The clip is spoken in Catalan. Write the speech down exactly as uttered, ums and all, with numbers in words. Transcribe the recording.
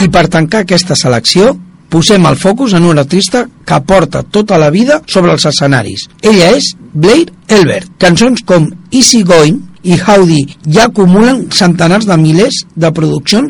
I per tancar aquesta selecció, posem el focus en una artista que porta tota la vida sobre els escenaris. Ella és Blair Elbert. Cançons com Easy Going i Howdy ja acumulen centenars de milers de produccions